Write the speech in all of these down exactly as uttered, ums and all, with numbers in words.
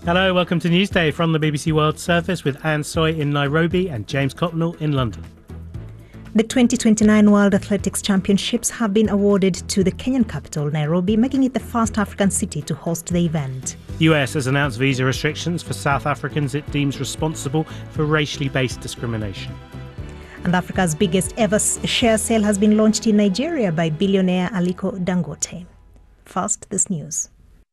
Hello, welcome to Newsday from the B B C World Service with Anne Soy in Nairobi and James Copnell in London. The twenty twenty-nine World Athletics Championships have been awarded to the Kenyan capital, Nairobi, making it the first African city to host the event. The U S has announced visa restrictions for South Africans it deems responsible for racially based discrimination. And Africa's biggest ever share sale has been launched in Nigeria by billionaire Aliko Dangote. First, this news.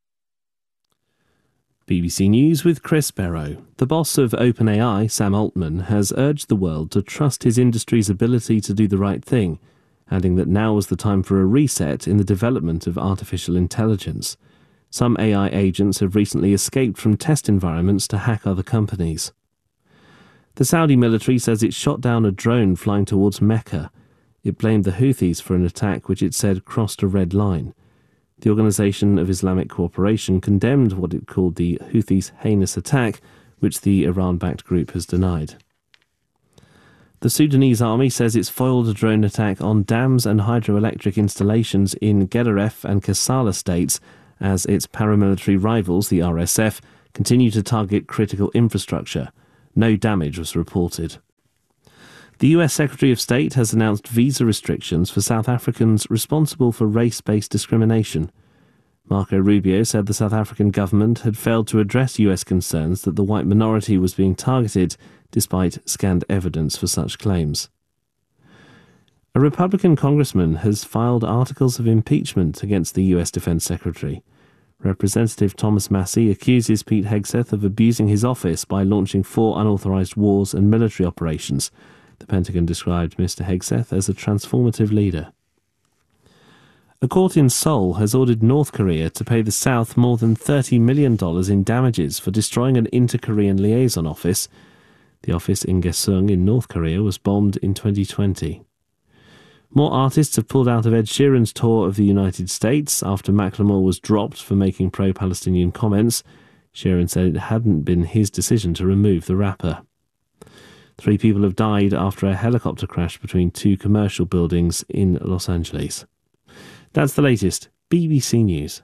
B B C News with Chris Barrow. The boss of OpenAI, Sam Altman, has urged the world to trust his industry's ability to do the right thing, adding that now was the time for a reset in the development of artificial intelligence. Some A I agents have recently escaped from test environments to hack other companies. The Saudi military says it shot down a drone flying towards Mecca. It blamed the Houthis for an attack which it said crossed a red line. The Organisation of Islamic Cooperation condemned what it called the Houthis' heinous attack, which the Iran-backed group has denied. The Sudanese army says it's foiled a drone attack on dams and hydroelectric installations in Gedaref and Kassala states as its paramilitary rivals, the R S F, continue to target critical infrastructure. No damage was reported. The U S Secretary of State has announced visa restrictions for South Africans responsible for race-based discrimination. Marco Rubio said the South African government had failed to address U S concerns that the white minority was being targeted, despite scanned evidence for such claims. A Republican congressman has filed articles of impeachment against the U S Defense Secretary. Representative Thomas Massie accuses Pete Hegseth of abusing his office by launching four unauthorized wars and military operations. The Pentagon described Mister Hegseth as a transformative leader. A court in Seoul has ordered North Korea to pay the South more than thirty million dollars in damages for destroying an inter-Korean liaison office. The office in Gaesung in North Korea was bombed in twenty twenty. More artists have pulled out of Ed Sheeran's tour of the United States after Macklemore was dropped for making pro-Palestinian comments. Sheeran said it hadn't been his decision to remove the rapper. Three people have died after a helicopter crash between two commercial buildings in Los Angeles. That's the latest. B B C News.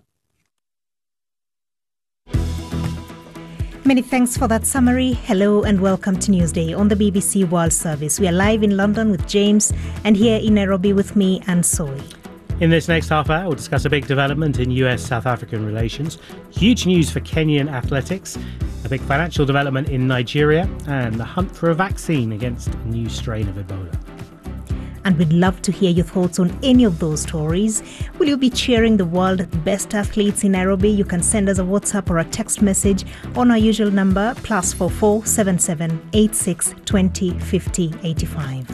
Many thanks for that summary. Hello and welcome to Newsday on the B B C World Service. We are live in London with James and here in Nairobi with me, Anne Soy. In this next half hour, we'll discuss a big development in U S-South African relations, huge news for Kenyan athletics, a big financial development in Nigeria, and the hunt for a vaccine against a new strain of Ebola. And we'd love to hear your thoughts on any of those stories. Will you be cheering the world's best athletes in Nairobi? You can send us a WhatsApp or a text message on our usual number, plus four four seven seven eight six two zero five zero eight five.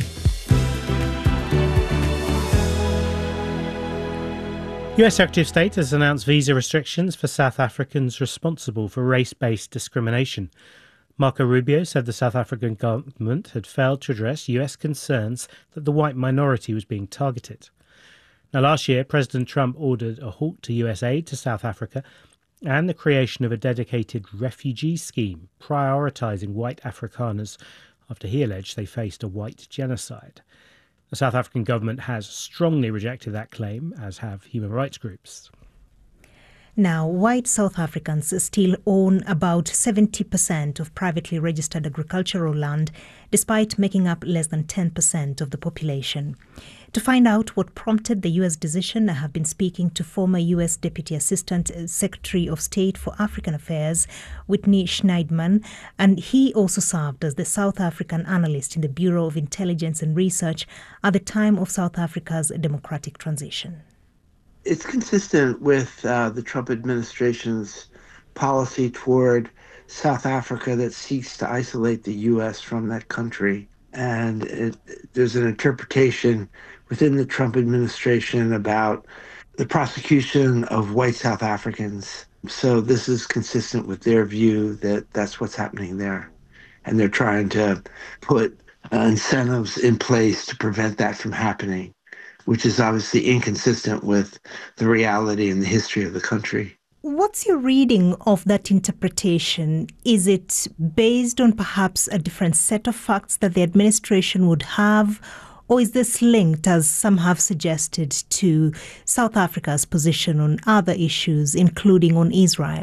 U S Secretary of State has announced visa restrictions for South Africans responsible for race-based discrimination. Marco Rubio said the South African government had failed to address U S concerns that the white minority was being targeted. Now, last year, President Trump ordered a halt to U S aid to South Africa and the creation of a dedicated refugee scheme prioritising white Afrikaners after he alleged they faced a white genocide. The South African government has strongly rejected that claim, as have human rights groups. Now, white South Africans still own about seventy percent of privately registered agricultural land, despite making up less than ten percent of the population. To find out what prompted the U S decision, I have been speaking to former U S Deputy Assistant Secretary of State for African Affairs, Whitney Schneidman, and he also served as the South African analyst in the Bureau of Intelligence and Research at the time of South Africa's democratic transition. It's consistent with uh, the Trump administration's policy toward South Africa that seeks to isolate the U S from that country. And it, there's an interpretation within the Trump administration about the prosecution of white South Africans. So this is consistent with their view that that's what's happening there. And they're trying to put uh, incentives in place to prevent that from happening, which is obviously inconsistent with the reality and the history of the country. What's your reading of that interpretation? Is it based on perhaps a different set of facts that the administration would have, or is this linked, as some have suggested, to South Africa's position on other issues, including on Israel?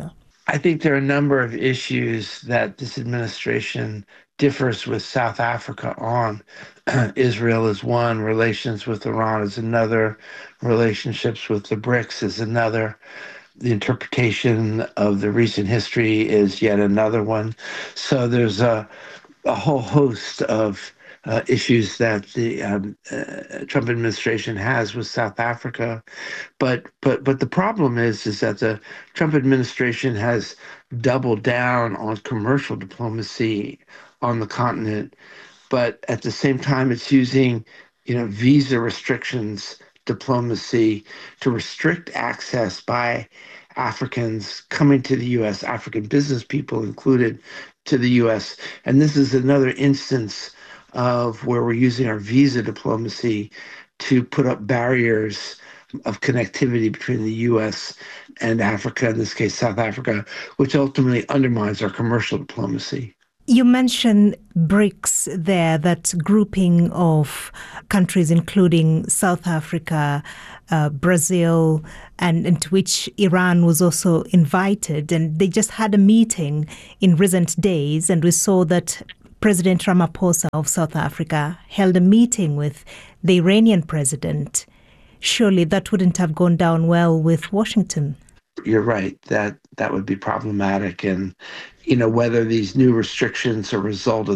I think there are a number of issues that this administration differs with South Africa on. Israel is one, relations with Iran is another, relationships with the BRICS is another. The interpretation of the recent history is yet another one. So there's a, a whole host of uh, issues that the um, uh, Trump administration has with South Africa. But but but the problem is is that the Trump administration has doubled down on commercial diplomacy on the continent, but at the same time it's using, you know, visa restrictions diplomacy to restrict access by Africans coming to the U S, African business people included, to the U S. And this is another instance of where we're using our visa diplomacy to put up barriers of connectivity between the U S and Africa, in this case South Africa, which ultimately undermines our commercial diplomacy. You mentioned BRICS there, that grouping of countries including South Africa, uh, Brazil, and into which Iran was also invited. And they just had a meeting in recent days, and we saw that President Ramaphosa of South Africa held a meeting with the Iranian president. Surely that wouldn't have gone down well with Washington. You're right, that that would be problematic. And, you know, whether these new restrictions are a result of